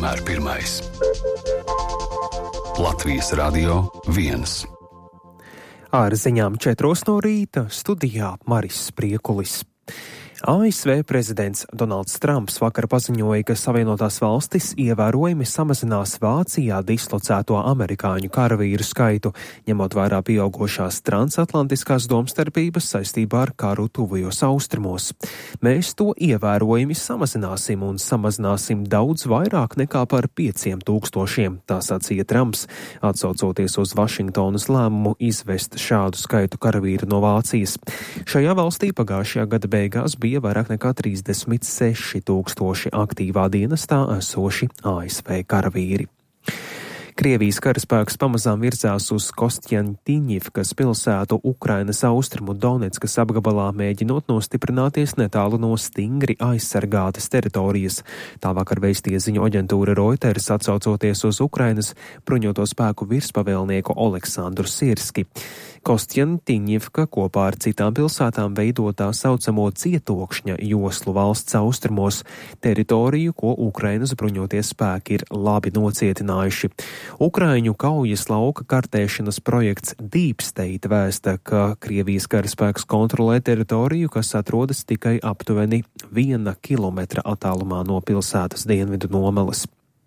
vienmēr pirmais. Latvijas Radio 1. Ar ziņām 4 no rīta studijā Maris Spriekulis. ASV prezidents Donalds Trumps vakar paziņoja, ka Savienotās valstis ievērojami samazinās Vācijā dislocēto amerikāņu karavīru skaitu, ņemot vērā pieaugošās transatlantiskās domstarpības saistībā ar karu tuvajos austrumos. Mēs to ievērojami samazināsim un samazināsim daudz vairāk nekā par 5000, tā sacīja Trumps, atsaucoties uz Vašingtonas lēmumu izvest šādu skaitu karavīru no Vācijas. Šajā valstī pagājušajā gada beigās bija vairāk nekā 36,000 aktīvā dienestā esoši ASV karavīri. Krievijas karaspēks pamazām virzās uz Kostjantiņivkas pilsētu Ukrainas austrumu Doneckas apgabalā, mēģinot nostiprināties netālu no stingri aizsargātas teritorijas. Tā vakar vēstīja ziņu aģentūra Reuters, atsaucoties uz Ukrainas bruņoto spēku virspavēlnieku Oleksandru Sirski. Kostjantiņivka kopā ar citām pilsētām veido tā saucamo cietokšņa joslu valsts austrumos, teritoriju, ko Ukrainas bruņotie spēki ir labi nocietinājuši. Ukraiņu kaujas lauka kartēšanas projekts Deep State vēsta, ka Krievijas karaspēks kontrolē teritoriju, kas atrodas tikai aptuveni 1 kilometra attālumā no pilsētas dienvidu nomalas.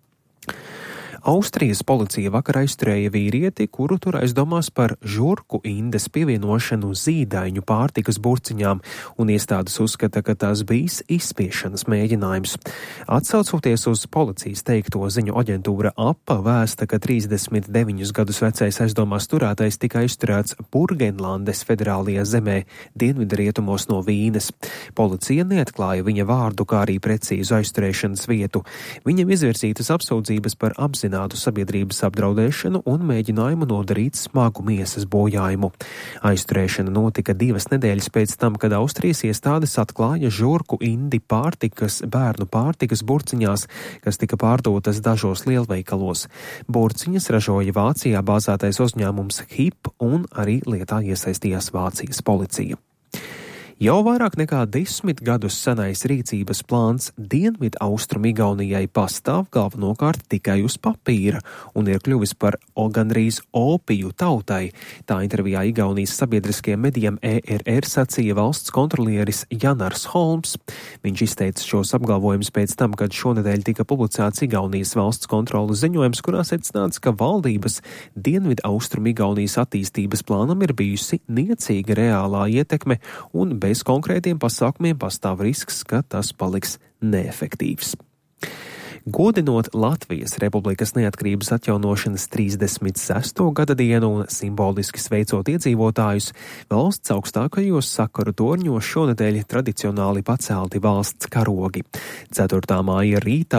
Austrijas policija vakar aizturēja vīrieti, kuru tur aizdomās par žurku indes pievienošanu zīdaiņu pārtikas burciņām, un iestādes uzskata, ka tās bijis izspiešanas mēģinājums. Atsaucoties uz policijas teikto, ziņu aģentūra APA vēsta, ka 39 gadus vecais aizdomās turētais tika aizturēts Burgenlandes federālajā zemē, dienvidrietumos no Vīnes. Policija neatklāja viņa vārdu, kā arī precīzu aizturēšanas vietu. Viņam izvirzītas apsūdzības par apzinātu sabiedrības apdraudēšanu un mēģinājumu nodarīt smagu miesas bojājumu. Aizturēšana notika 2 nedēļas pēc tam, kad Austrijas iestādes atklāja žurku indi bērnu pārtikas burciņās, kas tika pārdotas dažos lielveikalos. Burciņas ražoja Vācijā bāzētais uzņēmums HIP un arī lietā iesaistījās Vācijas policija. Jau vairāk nekā 10 gadus senais rīcības plāns Dienvidu austrumu Igaunijai pastāv galvenokārt tikai uz papīra un ir kļuvis par gandrīz opiju tautai. Tā intervijā Igaunijas sabiedriskajiem medijiem ERR sacīja valsts kontrolieris Janars Holms. Viņš izteica šos apgalvojumus pēc tam, kad šonedēļ tika publicēts Igaunijas valsts kontroles ziņojums, kurā secināts, ka valdības Dienvidu austrumu Igaunijas attīstības plānam ir bijusi niecīga reālā ietekme un bez konkrētiem pasākumiem pastāv risks, ka tas paliks neefektīvs. Godinot Latvijas Republikas neatkarības atjaunošanas 36. gada dienu un simboliski sveicot iedzīvotājus, valsts augstākajos sakaru torņos šonedēļ tradicionāli pacelti valsts karogi. 4. māja rītā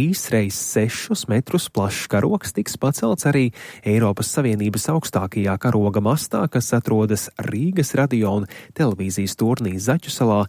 3x6 metrus plašs karogs tiks pacelts arī Eiropas Savienības augstākajā karoga mastā, kas atrodas Rīgas radio un televīzijas turnī Zaķusalā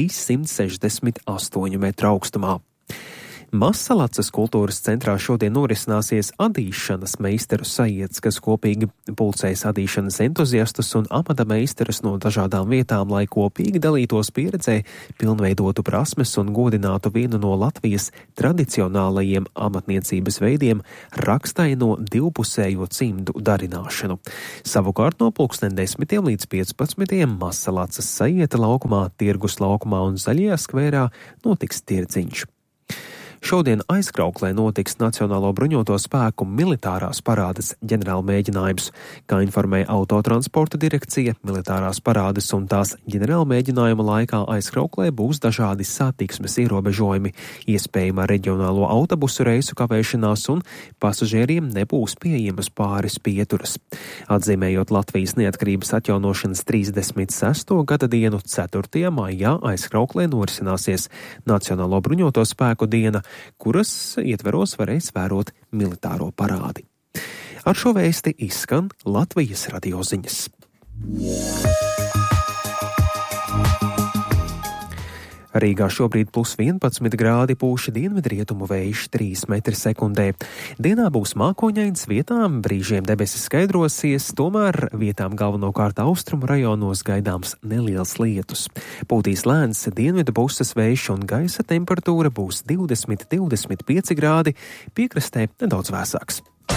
368 metru augstumā. Masalacas kultūras centrā šodien norisināsies adīšanas meistaru sajiets, kas kopīgi pulcēs adīšanas entuziastus un amata meistarus no dažādām vietām, lai kopīgi dalītos pieredzē, pilnveidotu prasmes un godinātu vienu no Latvijas tradicionālajiem amatniecības veidiem - rakstaino divpusējo cimdu darināšanu. Savukārt no 10 līdz 15 Masalacas sajieta laukumā, Tirgus laukumā un Zaļajā skvērā notiks tirdziņš. Šodien Aizkrauklē notiks Nacionālo bruņoto spēku militārās parādes ģenerāla mēģinājums. Kā informēja Autotransporta direkcija, militārās parādes un tās ģenerāla mēģinājuma laikā Aizkrauklē būs dažādi satiksmes ierobežojumi, iespējama reģionālo autobusu reisu kavēšanās un pasažieriem nebūs pieejamas pāris pieturas. Atzīmējot Latvijas neatkarības atjaunošanas 36. gada dienu 4. maijā Aizkrauklē norisināsies Nacionālo bruņoto spēku diena, kuras ietveros varēs vērot militāro parādi. Ar šo vēsti izskan Latvijas radio ziņas. Rīgā šobrīd +11 grādi, pūš dienvidrietumu vējš 3 metri sekundē. Dienā būs mākoņains, vietām brīžiem debesis skaidrosies, tomēr vietām galvenokārt austrumu rajonos gaidāms neliels lietus. Pūtīs lēns dienvidu puses vējš un gaisa temperatūra būs 20–25 grādi, piekrastē nedaudz vēsāks.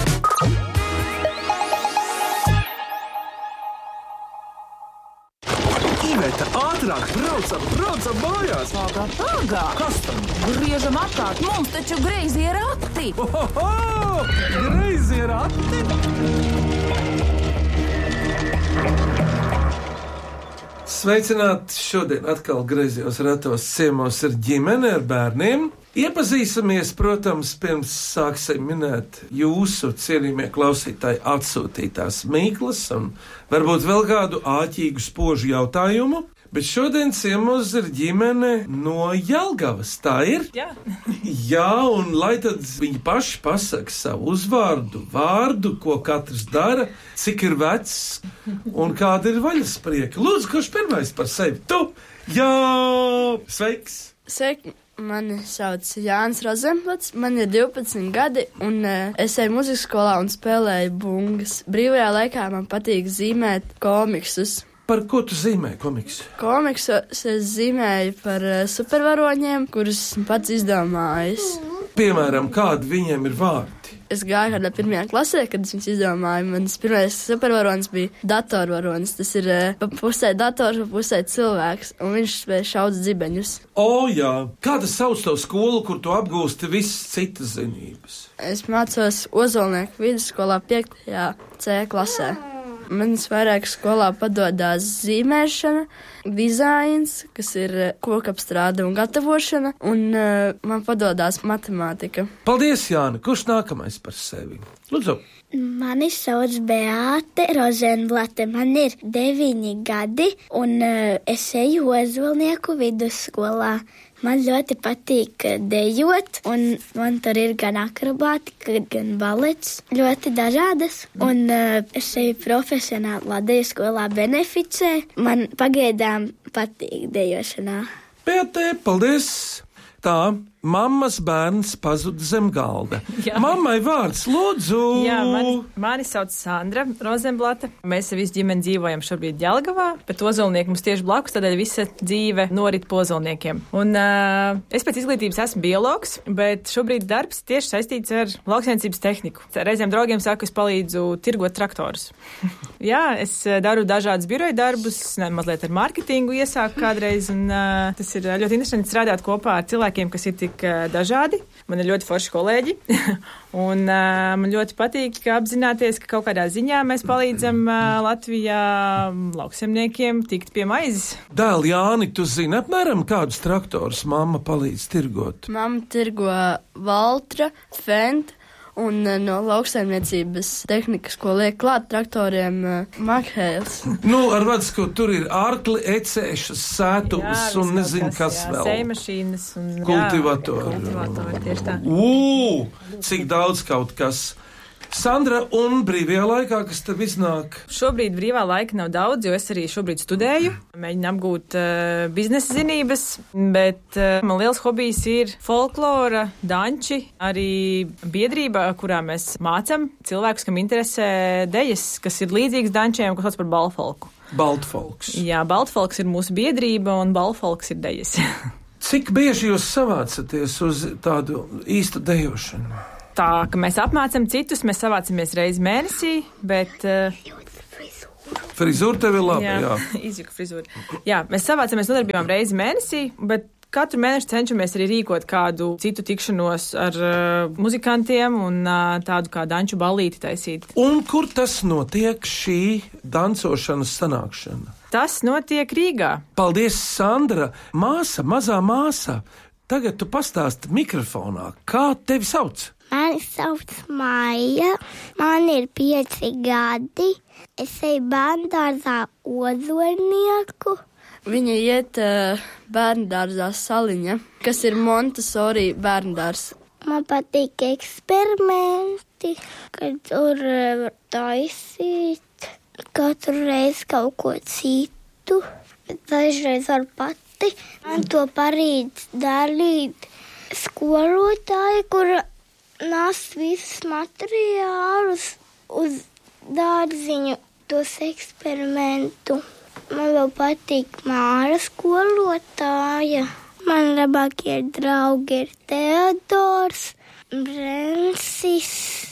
Iveta, ātrāk, braucam mājās! Pagā! Kas tam? Griežam apkārt, mums taču greizi ir rati! Ohoho! Greizi ir rati! Sveicināti! Šodien atkal griezījos ratos ciemos ar ģimeni, ar bērniem. Iepazīsimies, protams, pirms sāksim minēt jūsu cienījamie klausītāji atsūtītās mīklas un varbūt vēl kādu āķīgu spožu jautājumu, bet šodien ciemos ir ģimene no Jelgavas, tā ir? Jā. Jā, un lai tad viņi paši pasaka savu uzvārdu, vārdu, ko katrs dara, cik ir vecs un kāda ir vaļasprieka. Lūdzu, kurš pirmais par sevi? Tu! Jā! Sveiks! Sveiki! Mani sauc Jānis Rozenblats, man ir 12 gadi, un es eju muzikas skolā un spēlēju bungas. Brīvajā laikā man patīk zīmēt komiksus. Par ko tu zīmē komiksu? Komiksos es zīmēju par supervaroņiem, kurus pats izdomājis. Piemēram, kādi viņiem ir vārdi? Es gāju kādā 1. klasē, kad es viņus izdomāju. Mans pirmais supervaronis bija datorvaronis. Tas ir pa pusē dators, pa pusē cilvēks, un viņš spēja šaut zibeņus. O, jā. Kāda sauc to skolu, kur tu apgūsti visas citas zinības? Es mācos Ozolnieku vidusskolā 5. C klasē. Man vairāk skolā padodās zīmēšana, dizains, kas ir kokapstrāde un gatavošana, un man padodās matemātika. Paldies, Jāni! Kurš nākamais par sevi? Lūdzu! Mani sauc Beāte Rozenblate, man ir 9 gadi, un es eju Ozolnieku vidusskolā. Man ļoti patīk dejot, un man tur ir gan akrobātika, gan balets, ļoti dažādas. Un es eju profesionāli Latvijas skolā Beneficē. Man pagaidām patīk dejošanā. Beāte, paldies! Tā, mammas bērns pazuda zem galda. Jā. Mammai vārds, lūdzu! Jā, mani sauc Sandra Rozenblate. Mēs visu ģimeni dzīvojam šobrīd Jelgavā, bet Ozolnieki mums tieši blakus, tādēļ visa dzīve norit po Ozolniekiem. Un es pēc izglītības esmu biologs, bet šobrīd darbs tieši saistīts ar lauksaimniecības tehniku. Reizēm draugiem saku, es palīdzu tirgot traktorus. Jā, es daru dažādus biroja darbus, mazliet ar mārketingu iesāku kādreiz, un tas ir ļoti interesanti strādāt kopā ar cilvēkiem, kas ir tik dažādi. Man ir ļoti forši kolēģi, un man ļoti patīk apzināties, ka kaut kādā ziņā mēs palīdzam Latvijā lauksemniekiem tikt pie maizes. Dēl Jāni, tu zini apmēram kādus traktorus mamma palīdz tirgot? Mamma tirgo Valtra, Fendt, un no lauksaimniecības tehnikas, ko liek klāt traktoriem, Makhēls. Nu, ar vārds, ko tur ir ārkli, ecēšas, sētuvas un nezinu, kas vēl. Sējmašīnas un kultivatori. Kultivatori, tieši tā. Cik daudz kaut kas. Sandra, un brīvajā laikā, kas tev iznāk? Šobrīd brīvā laika nav daudz, jo es arī šobrīd studēju, mēģinu apgūt biznesa zinības, bet man liels hobijs ir folklora, danči, arī biedrība, kurā mēs mācam cilvēkus, kam interesē dejas, kas ir līdzīgas dančiem, ko sauc par baltfolku. Baltfolks. Jā, baltfolks ir mūsu biedrība un baltfolks ir dejas. Cik bieži jūs savācaties uz tādu īstu dejošanu? Tā, ka mēs apmācam citus, mēs savācamies reizi mēnesī, bet... Frizūra tev ir laba, jā. Izjuka frizūra. Jā, mēs savācamies nodarbībām reizi mēnesī, bet katru mēnešu cenšamies arī rīkot kādu citu tikšanos ar muzikantiem un tādu kā danču ballīti taisīt. Un kur tas notiek, šī dancošanas sanākšana? Tas notiek Rīgā. Paldies, Sandra! Māsa, mazā māsa! Tagad tu pastāsti mikrofonā, kā tevi sauc? Mani sauc Maija, man ir 5 gadi, es eju bērndārzā Ozolnieku. Viņa iet bērndārzā Saliņa, kas ir Montessori bērndārs. Man patīk eksperimenti, kad tur taisīt katru reizi kaut ko citu. Bet dažreiz var mati. Man to parīdz darīt skolotāji, kur nes visus materiālus uz dārziņu tos eksperimentu. Man vēl patīk Māra skolotāja. Man labākie draugi ir Teodors, Brensis,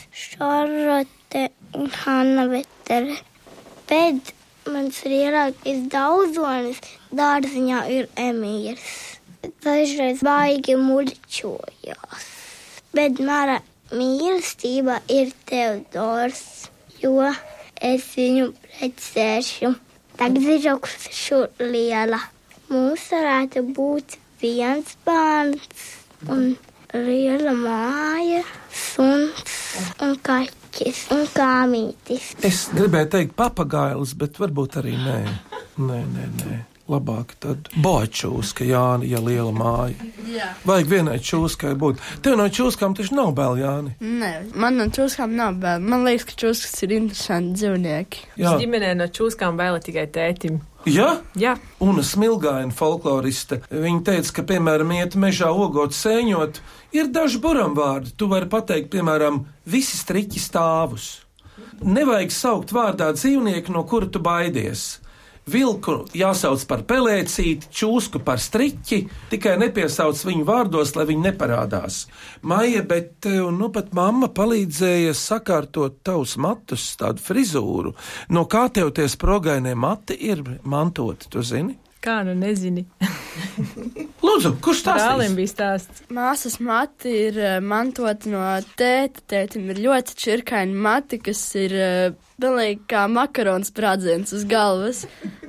Šarlote un Hanna Vetere. Bet mans lielākais daudzonis dārziņā ir Emīrs. Dažreiz baigi muļķojās. Bet mana mīlestība ir Teodors, jo es viņu precēšu. Tagad izaugšu liela. Mums varētu būt viens bērns un liela māja, suns un kaķis un kāmītis. Es gribēju teikt papagailis, bet varbūt arī nē. Nē. Labāk tad bočūska, Jāni, ja liela māja. Jā. Vajag vienai čūskai būt. Tev no čūskām taču nav bail, Jāni. Nē, man no čūskām nav bail. Man liekas, ka čūskas ir interesanti dzīvnieki. Jā. Ģimenē no čūskām baila tikai tētim. Ja? Jā. Un Smilgaina folkloriste, viņa teica, ka, piemēram, iet mežā ogot sēņot, ir daži buramvārdi. Tu vari pateikt, piemēram, visi striķi stāvus. Nevajag saukt vārdā dzīvnieku, no kura tu baidies. Vilku jāsauc par pelēcīti, čūsku par striķi, tikai nepiesauc viņu vārdos, lai viņi neparādās. Maija, bet tev pat mamma palīdzēja sakārtot tavus matus, tādu frizūru. No kā tev tie sprogainie mati ir mantoti, tu zini? Kā nu nezini? Lūdzu, kurš stāstīs? Brālim bija stāsts. Māsas mati ir mantoti no tēta. Tētim ir ļoti čirkaini mati, kas ir pilnīgi kā makarons sprādziens uz galvas.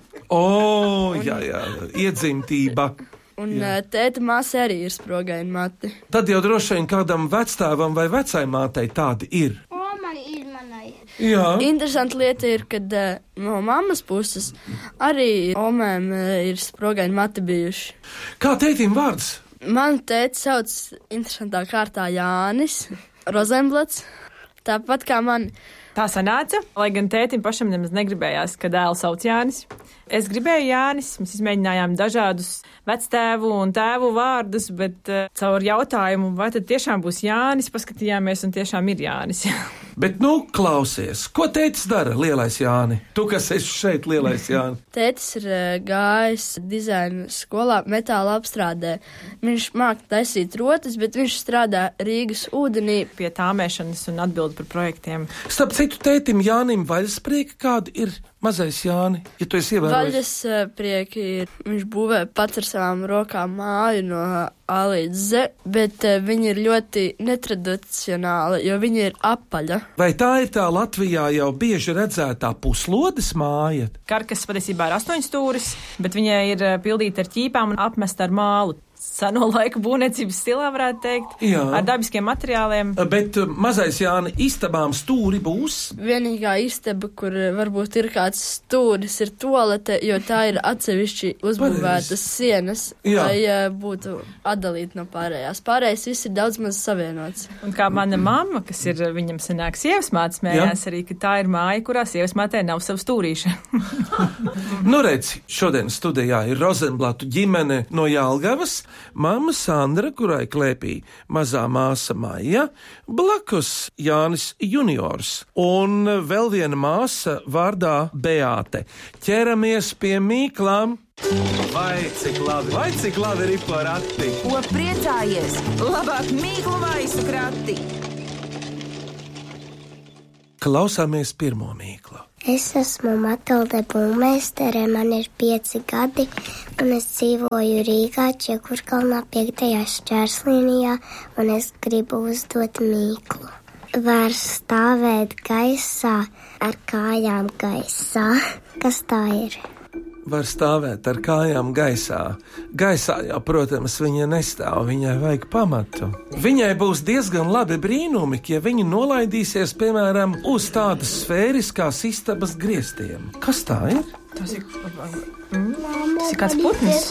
Jā, iedzimtība. Un tēta māsa arī ir sprogaini mati. Tad jau droši vien kādam vecstāvam vai vecai mātei tādi ir. Man ir manai. Jā. Interesanti lieta ir, kad no mammas puses arī omēm ir sprogaini mati bijuši. Kā tētim vārds? Man tēti sauc interesantā kārtā Jānis Rozenblats, tāpat kā man. Tā sanāca, lai gan tētim pašam nemaz negribējās, ka dēlu sauc Jānis. Es gribēju Jānis, mēs izmēģinājām dažādus vectēvu un tēvu vārdus, bet caur jautājumu, vai tad tiešām būs Jānis, paskatījāmies un tiešām ir Jānis. Bet klausies, ko tētis dara, lielais Jāni? Tu, kas esi šeit, lielais Jāni? Tētis ir gājis dizaina skolā metāla apstrādē. Viņš māca taisīt rotas, bet viņš strādā Rīgas ūdenī Pie tāmēšanas un atbild par projektiem. Starp citu, tētim Jānim vaļasprieki kādi ir, mazais Jāni, ja tu esi ievērojis? Vaļasprieki ir, viņš būvē pats ar savām rokām māju no A līdz Z, bet viņi ir ļoti netradicionāli, jo viņi ir apaļa. Vai tā ir tā Latvijā jau bieži redzētā puslodes māja? Karkas patiesībā ir 8 stūris, bet viņai ir pildīta ar ķīpām un apmesta ar mālu. Seno laiku būvniecības stilā, varētu teikt, Jā. Ar dabiskiem materiāliem. Bet mazais Jāni, istabām stūri būs? Vienīgā istaba, kur varbūt ir kāds stūris, ir toalete, jo tā ir atsevišķi uzbūvētas sienas, Jā. lai būtu atdalīta no pārējās. Pārējais viss ir daudz maz savienots. Un kā mana mamma, kas ir viņam senāk sievasmāte, smējās arī, ka tā ir māja, kurā sievasmātē nav savu stūrīša. Redz, šodien studijā ir Rozenblatu ģimene no Jelgavas, mamma Sandra, kurai klēpī mazā māsa Maija, blakus Jānis juniors un vēl viena māsa vārdā Beāte. Ķeramies pie mīklām. Vai cik labi ir porati? Ko priecājies? Labāk mīklu maisu krati! Klausāmies pirmo mīklu. Es esmu Matilde Būmēstere, man ir 5 gadi, un es dzīvoju Rīgā, Čiekurkalnā 5. šķērslīnijā, un es gribu uzdot mīklu. Var stāvēt gaisā ar kājām gaisā. Kas tā ir? Var stāvēt ar kājām gaisā. Gaisā jau, protams, viņa nestāv, viņai vajag pamatu. Viņai būs diezgan labi brīnumi, ja viņa nolaidīsies, piemēram, uz tādas sfēriskās istabas griestiem. Kas tā ir? Tas ir kāds putns.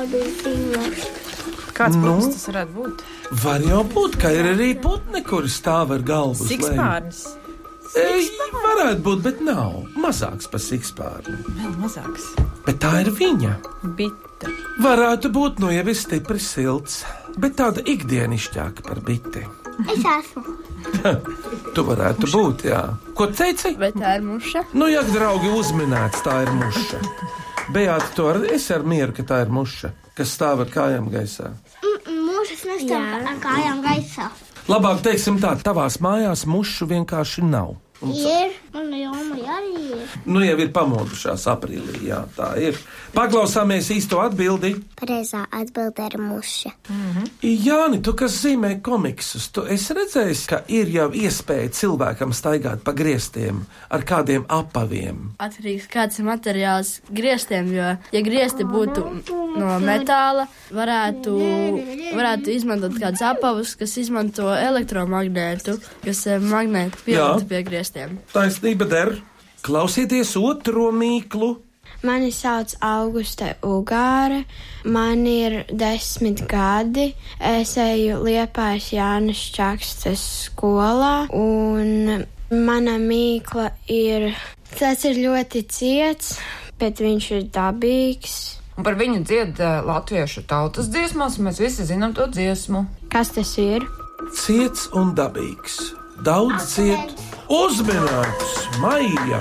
Kāds putns tas varētu būt? Var jau būt, ka ir arī putni, kuri stāv ar galvu uz leju. Sikspārnis. Varētu būt, bet nav. Mazāks par sikspārni. Vēl mazāks. Bet tā ir viņa. Bite. bite? Varētu būt, nu jau ir stipri silts, bet tāda ikdienišķāka par biti. Es esmu. Tu varētu būt, jā. Ko teici? Vai tā ir muša? Nu, ja draugi uzminēts, tā ir muša. Beāta, to es ar mieru, ka tā ir muša, kas stāv ar kājām gaisā. Mušas nestāv ar kājām gaisā. Labāk teiksim tā, tavās mājās mušu vienkārši nav. Ir, un Joma arī ir. Nu, jau ir pamodušās aprīlī, jā, tā ir. Paklausāmies īsto atbildi. Pareizā atbilde ir muša. Jāni, tu, kas zīmē komiksus, tu esi redzējis, ka ir jau iespēja cilvēkam staigāt pa griestiem ar kādiem apaviem. Atkarīgs kāds ir materiāls griestiem, jo, ja griesti būtu no metāla, varētu izmantot kādus apavus, kas izmanto elektromagnētu, kas magnētu pielikt pie griestiem. Taisnība der. Klausieties otro mīklu. Mani sauc Auguste Ugāre, man ir 10 gadi, es eju Liepājas Jānis Čakstes skolā, un mana mīkla ir, tas ir ļoti ciets, bet viņš ir dabīgs. Un par viņu dzied latviešu tautas dziesmās, mēs visi zinām to dziesmu. Kas tas ir? Ciets un dabīgs. Daudz ciet. Uzminēts, Maija.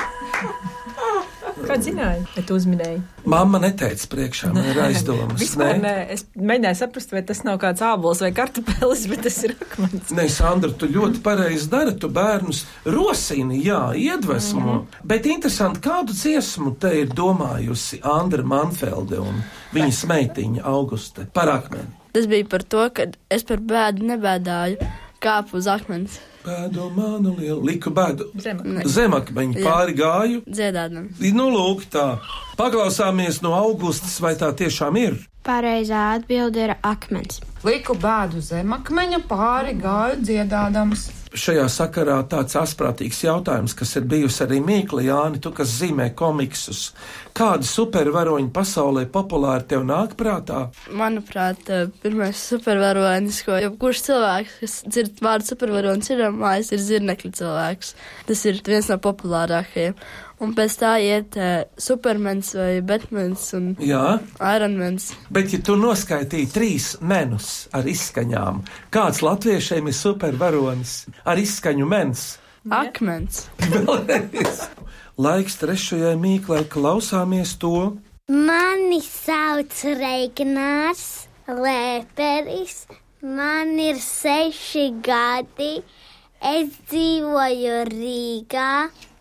Kā zināji, ka tu uzminēji? Mamma neteica priekšā, man ir aizdomas. Vispār nē, es mēģināju saprast, vai tas nav kāds ābols vai kartupelis, bet tas ir akmens. Nē, Sandra, tu ļoti pareizi dari, tu bērnus rosini, jā, iedvesmo. Bet interesanti, kādu dziesmu te ir domājusi Andra Manfelde un viņas meitiņa Auguste par akmeni? Tas bija par to, ka es par bēdu nebēdāju, kāpu uz akmens. Bēdu manu lielu, liku bēdu Zemakmeņu. pāri gāju. Dziedādam. Nu, lūk, tā. Paklausāmies no Augustas, vai tā tiešām ir? Pareizā atbilde ir akmens. Liku bēdu zemakmeņa pāri gāju dziedādams. Šajā sakarā tāds asprātīgs jautājums, kas ir bijusi arī mīkla, Jāni, tu, kas zīmē komiksus. Kādi supervaroņi pasaulē populāri tev nāk prātā? Manuprāt, pirmais supervaronis, ko jebkurš cilvēks, kas dzird vārdu supervaronis ir mājās, ir zirnekļu cilvēks. Tas ir viens no populārākajiem. Un pēc tā iet Supermans vai Batmans un Ironmans. Bet, ja tu noskaitīji 3 menus ar izskaņām, kāds latviešiem ir supervaronis ar izskaņu mens? Akmens. Vēlreiz. Laiks trešajai mīklai, klausāmies to. Mani sauc Reignārs Lēperis, man ir 6 gadi, es dzīvoju Rīgā,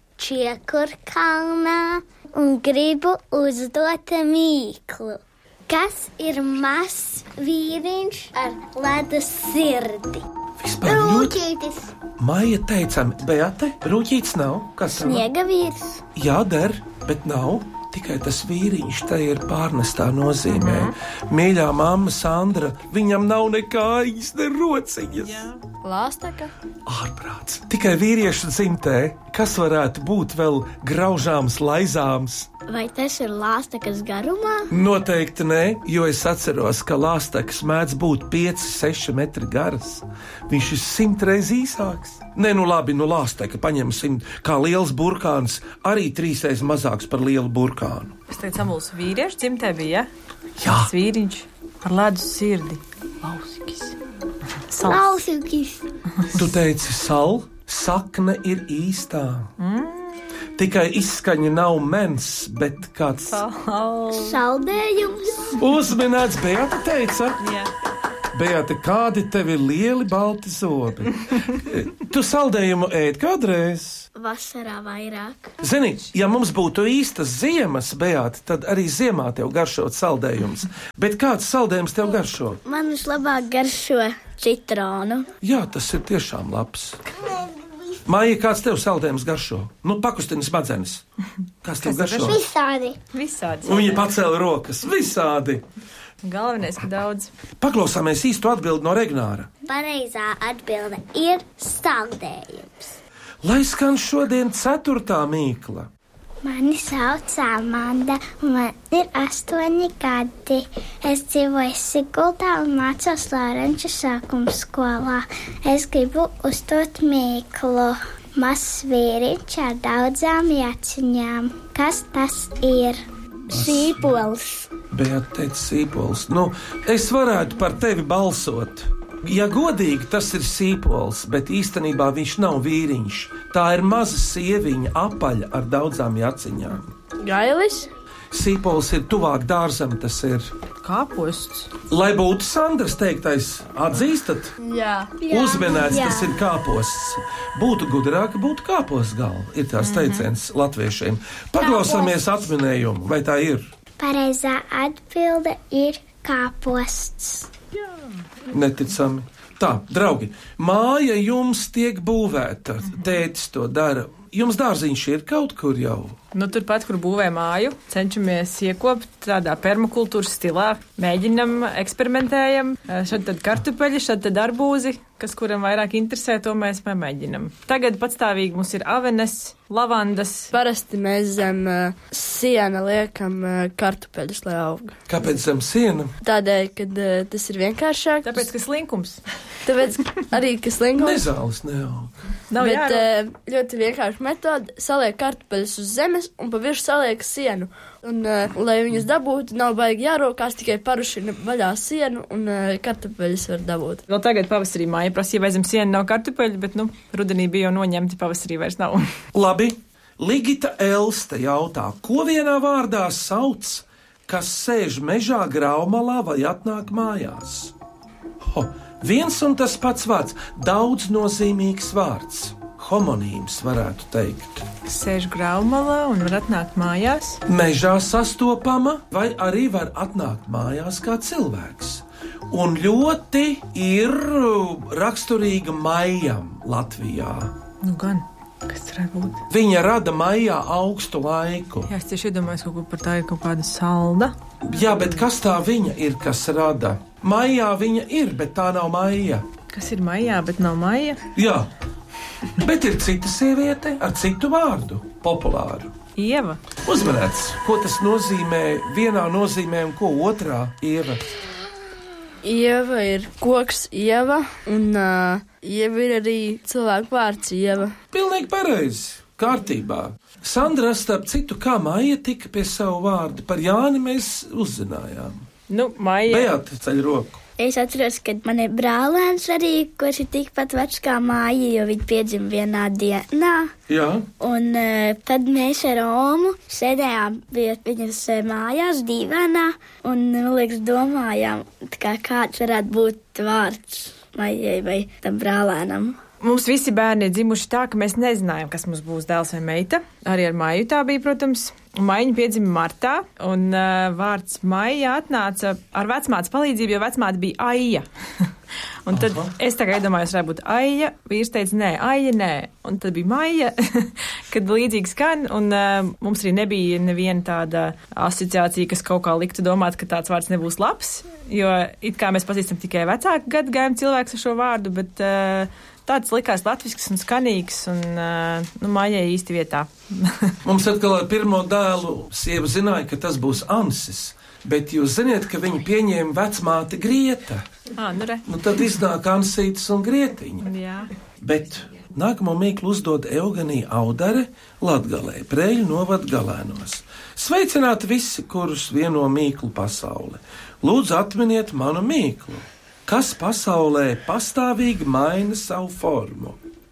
Čiekurkalnā un gribu uzdot mīklu. Kas ir mazs vīriņš ar ledus sirdi? Rūķītis. Maija teicam, Beate, rūķītis nav. Kas tam? Sniega vīrs. Jā, der, bet nav. Tikai tas vīriņš te ir pārnestā nozīmē. Mīļā mamma Sandra, viņam nav nekājas, ne rociņas. Lāsteka. Ārprāts. Tikai vīriešu dzimtē, kas varētu būt vēl graužāms, laizāms? Vai tas ir lāstekas garumā? Noteikti nē, jo es atceros, ka lāstekas mēdz būt 5-6 metri garas. Viņš ir 100 reizes īsāks. Nē, nu labi, nu lāsteka paņemsim, kā liels burkāns, arī 3 reizes mazāks par lielu burkānu. Es teicu, mūsu vīriešu dzimtē bija, Jā. Tas vīriņš ar ledus sirdi. Lausikis. Lausīgis. Tu teici sal, sakne ir īstā. Tikai izskaņa nav mens, bet kāds Saldējums. uzminēts, Beata teica. Jā. Beata, kādi tev ir lieli balti zobi? Tu saldējumu ēd kādreiz? Vasarā vairāk. Zini, ja mums būtu īstas ziemas, Beata, tad arī ziemā tev garšot saldējums. Bet kāds saldējums tev garšo? Man vislabāk garšo citronu. Jā, tas ir tiešām labs. Maija, kāds tev saldējums garšo? Nu, pakustini smadzenes. Kas tev garšo? Visādi. Visādi. Un viņa pacēla rokas. Visādi. Galvenais, ka daudz. Paklausāmies īstu atbildi no Regnāra. Pareizā atbilde ir saldējums. Lai skan šodien 4. mīkla. Mani sauc Amanda, un man ir 8 gadi. Es dzīvoju Siguldā un mācos Lārenča sākuma skolā. Es gribu uzdot mīklu. Mazs vīriņš ar daudzām jaciņām. Kas tas ir? Sīpols. Beata teica sīpols. Nu, es varētu par tevi balsot. Ja godīgi, tas ir sīpols, bet īstenībā viņš nav vīriņš. Tā ir maza sieviņa, apaļa ar daudzām jaciņām. Gailis. Sīpols ir tuvāk dārzam, tas ir. Kāposts. Lai būtu Sandras teiktais, atzīstat? Jā. Uzmanēts, jā. tas ir kāposts. Būtu gudrāk, būtu kāposts galva. Ir tās teiciens latviešiem. Paklausāmies atminējumu, vai tā ir? Pareizā atbilde ir kāposts. Neticami. Tā, draugi, māja jums tiek būvēta. Tētis to dara. Jums dārziņš ir kaut kur jau? Nu, turpat, kur būvē māju, cenšamies iekopt tādā permakultūras stilā. Mēģinam, eksperimentējam. Šad tad kartupeļi, šad tad arbūzi, kas kuram vairāk interesē, to mēs mēģinam. Tagad patstāvīgi mums ir avenes, lavandas. Parasti mēs zem siena liekam kartupeļus, lai aug. Kāpēc zem siena? Tādēļ, kad tas ir vienkāršāk. Tāpēc, ka slinkums. Tāpēc arī, ka slinkums. Nezāles neaug. Nav Bet ļoti vienkārši metode saliek kartupeļus uz zemes un pa virsmu saliek sienu. Un, lai viņus dabūtu, nav baigi jārokās, tikai parušina vaļā sienu un kartupeļus var dabūt. Vēl tagad pavasarī māja prasīja, vai zem siena nav kartupeļi, bet, rudenī bija jau noņemti, pavasarī vairs nav. Labi, Ligita Elste jautā, ko vienā vārdā sauc, kas sēž mežā graumalā vai atnāk mājās? Viens un tas pats vārds, daudz nozīmīgs vārds. Homonīms varētu teikt. Sēž graumalā un var atnākt mājās. Mežā sastopama vai arī var atnākt mājās kā cilvēks. Un ļoti ir raksturīga maijam Latvijā. Nu gan, kas varētu būt? Viņa rada maijā augstu laiku. Jā, es tieši iedomājos, kaut ko par tā ir kaut kāda salda. Jā, bet kas tā viņa ir, kas rada? Maijā viņa ir, bet tā nav maija. Kas ir maijā, bet nav maija? Jā. Bet ir cita sieviete ar citu vārdu, populāru. Ieva. Uzmanēts, ko tas nozīmē vienā nozīmē un ko otrā Ieva. Ieva ir koks Ieva un Ieva ir arī cilvēku vārds Ieva. Pilnīgi pareizi, kārtībā. Sandra, starp citu, kā Maija tika pie savu vārdu, par Jāni mēs uzzinājām. Nu, Maija. Beata ceļ roku. Es atceros, ka man ir brālēns arī, kurš ir tikpat vecs kā Māja, jo viņi piedzima vienā dienā. Jā. Un tad mēs ar Romu sēdējām pie viņas mājās dīvainā un, liekas, domājām, kāds varētu būt vārds Maijai vai tam brālēnam. Mums visi bērni ir dzimuši tā, ka mēs nezinājām, kas mums būs dēls vai meita. Arī ar Maiju tā bija, protams. Maiņa piedzima martā, un vārds Maija atnāca ar vecmātes palīdzību, jo vecmāte bija Aija. Un tad es tā kā iedomājos, varētu būt Aija, vīrs teica, nē, Aija, nē. Un tad bija Maija, kad līdzīgi skan, un mums arī nebija neviena tāda asociācija, kas kaut kā liktu domāt, ka tāds vārds nebūs labs, jo it kā mēs pazīstam tikai vecāku gadagājumu cilvēks ar šo vārdu, bet tāds likās latvisks un skanīgs, un Maijai īsti vietā. Mums atkal ar pirmo dēlu sieva zināja, ka tas būs Ansis, bet jūs ziniet, ka viņi pieņēma vecmāti Grieta. Nu re. Nu tad iznāk Ansītis un Grietiņa. Jā. Bet nākamo mīklu uzdod Eugenija Audare Latgalē, Preiļu novada Galēnos. Sveicināti visi, kurus vieno mīklu pasauli. Lūdzu atminiet manu mīklu. Kas pasaulē pastāvīgi maina savu formu?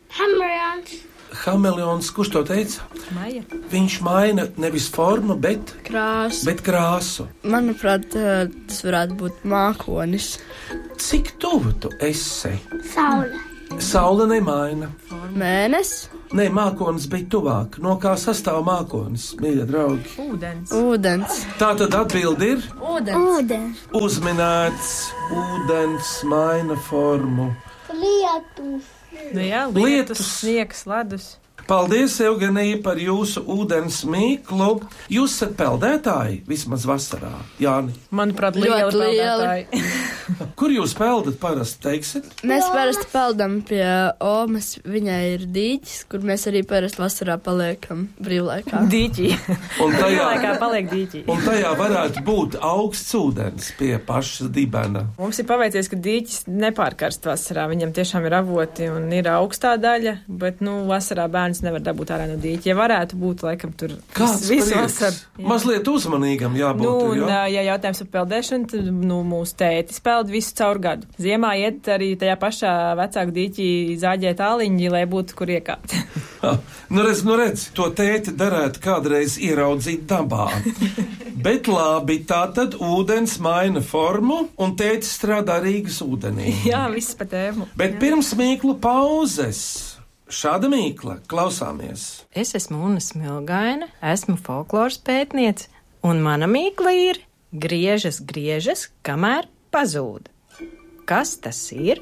Hameleons, kurš to teica? Maija. Viņš maina nevis formu, bet krāsu. Manuprāt, tas varētu būt mākonis. Cik tuvu tu esi? Saule. Saule nemaina. Mēnesis. Nē, mākonis bija tuvāk. No kā sastāv mākonis, mīļie draugi? Ūdens. Tā tad atbildi ir? Ūdens. Uzminēts, ūdens maina formu. Lietus. Nu jā, lietus, sniegs, ledus. Paldies, Eugenija, par jūsu ūdens mīklu. Jūs esat peldētāji, vismaz vasarā, Jāni? Manuprāt, lieli peldētāji. Kur jūs peldat parasti, teiksit? Mēs parasti peldam pie Omas, viņai ir dīķis, kur mēs arī parasti vasarā paliekam brīvlaikā. Dīķī. Un brīvlaikā paliek dīķī. Un tajā varētu būt augsts ūdens pie paša dibena. Mums ir paveicies, ka dīķis nepārkarst vasarā. Viņam tiešām ir avoti un ir augstā daļa, bet, vasarā bērns ūdens nevar dabūt ārā no dīķa. Ja varētu būt, laikam, tur Kāds visu prieks? vasaru. Mazliet uzmanīgam jābūt. Un, ja jautājums par peldēšanu, tad, mūsu tētis peld visu caur gadu. Ziemā iet arī tajā pašā vecāku dīķī zāģēt āliņģi, lai būtu kur iekāpt. Nu redz, to tēti darētu kādreiz ieraudzīt dabā. Bet labi, tā tad ūdens maina formu, un tētis strādā Rīgas ūdenī. Jā, viss pa tēmu. Bet pirms mīklu pauzes. Šāda mīkla, klausāmies. Es esmu Una Smilgaina, esmu folkloras pētniece, un mana mīkla ir griežas, kamēr pazūd. Kas tas ir?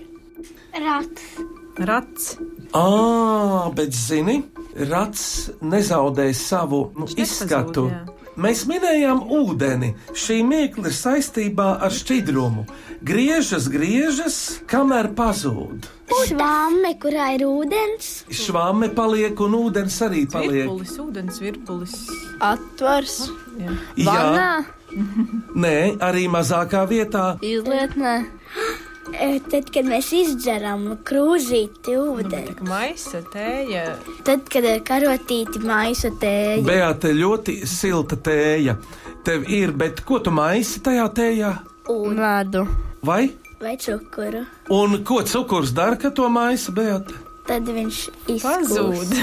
Rats. Bet zini, rats nezaudē savu izskatu. Mēs minējām ūdeni. Šī mīkla ir saistībā ar šķidrumu. Griežas, kamēr pazūd. Švāme, kurā ir ūdens. Švāme paliek un ūdens arī paliek. Virpulis, ūdens virpulis. Atvars. Jā. Nē, arī mazākā vietā. Izlietnē. Tad, kad mēs izdzeram krūzīti ūdeni. Tā kā maisa, tēja. Tad, kad ar karotīti maisa tēja. Beāte, ļoti silta tēja. Tev ir, bet ko tu maisi tajā tējā? Un medu. Vai cukuru. Un ko cukurs dara, kad to maisa, Beāte? Tad viņš pazūd.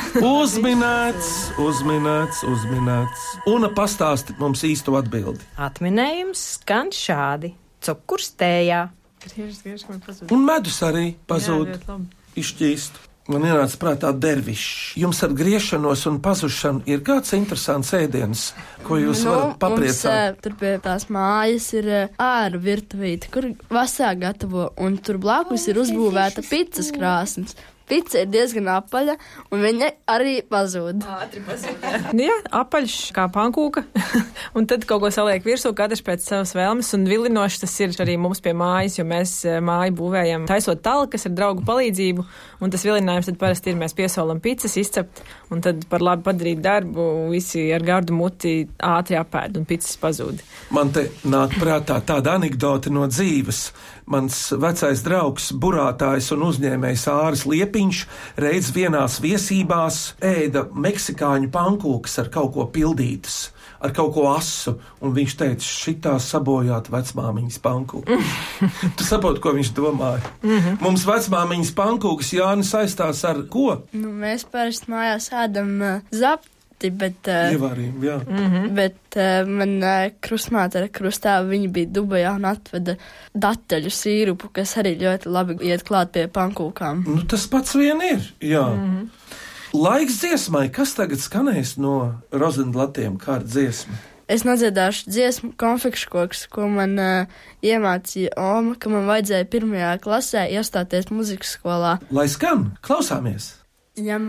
Uzminēts. Una pastāsti mums īsto atbildi. Atminējums skan šādi. Cukurs tējā. Griežas, kamēr pazūd. Un medus arī pazūd. Jā, ļoti labi. Izšķīst. Man ienāca prātā dervišs. Jums ar griešanos un pazušanu ir kāds interesants ēdiens, ko jūs varat papriecāt? Tur pie tās mājas ir āra virtuvīte, kur vasarā gatavo, un tur blakus ir uzbūvēta picas krāsnes. Pica ir diezgan apaļa, un viņa arī pazūd. Jā, apaļš kā pankūka, un tad kaut ko saliek virsū, katrs pēc savas vēlmes, un vilinoši tas ir arī mums pie mājas, jo mēs māju būvējam taisot talkas ar draugu palīdzību, un tas vilinājums tad parasti ir mēs piesolam picas, izcept, un tad par labi padarīt darbu, visi ar gardu muti ātri apēd, un picas pazūd. Man te nāk prātā tāda anekdote no dzīves. Mans vecais draugs, burātājs un uzņēmējs Āris Liepiņš reiz vienās viesībās ēda meksikāņu pankūkas ar kaut ko pildītas, ar kaut ko asu, un viņš teica, šitā sabojāt vecmāmiņas pankūku. Tu saproti, ko viņš domāja? Mums vecmāmiņas pankūkas, Jāni, saistās ar ko? Mēs parasti mājās ēdam zapti. Bet, Ievārīm, jā. Bet man krustmāte ar krustāvu, viņa bija Dubajā un atveda dateļu sīrupu, kas arī ļoti labi iet klāt pie pankūkām. Nu, tas pats vien ir, jā. Laiks dziesmai, kas tagad skanēs no Rozenblatiem, kāda dziesma? Es nodziedāšu dziesmu Konfekšu koks, ko man iemācīja Oma, ka man vajadzēja 1. klasē iestāties muzikas skolā. Lai skan, klausāmies! Ja